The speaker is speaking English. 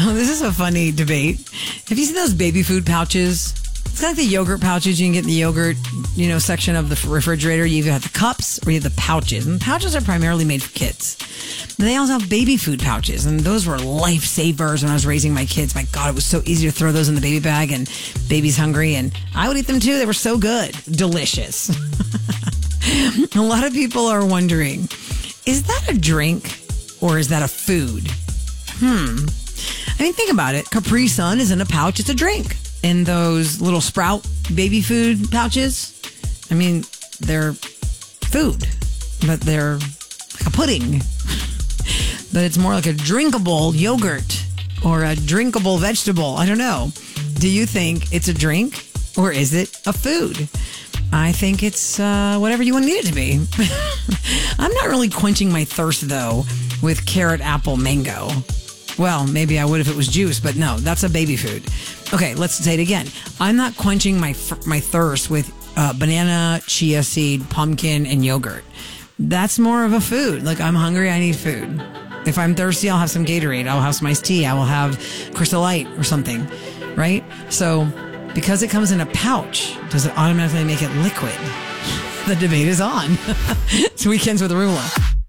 Oh, this is a funny debate. Have you seen those baby food pouches? It's kind of like the yogurt pouches you can get in the yogurt, section of the refrigerator. You either have the cups or you have the pouches. And pouches are primarily made for kids. But they also have baby food pouches. And those were lifesavers when I was raising my kids. My God, it was so easy to throw those in the baby bag and baby's hungry. And I would eat them too. They were so good. Delicious. A lot of people are wondering, is that a drink or is that a food? I mean, think about it. Capri Sun is in a pouch. It's a drink. And those little Sprout baby food pouches, I mean, they're food, but they're like a pudding. But it's more like a drinkable yogurt or a drinkable vegetable. I don't know. Do you think it's a drink or is it a food? I think it's whatever you want it to be. I'm not really quenching my thirst, though, with carrot, apple, mango. Well, maybe I would if it was juice, but no, that's a baby food. Okay, let's say it again. I'm not quenching my thirst with banana, chia seed, pumpkin, and yogurt. That's more of a food. Like, I'm hungry, I need food. If I'm thirsty, I'll have some Gatorade. I'll have some iced tea. I will have Crystal Light or something, right? So, because it comes in a pouch, does it automatically make it liquid? The debate is on. It's Weekends with Arugula.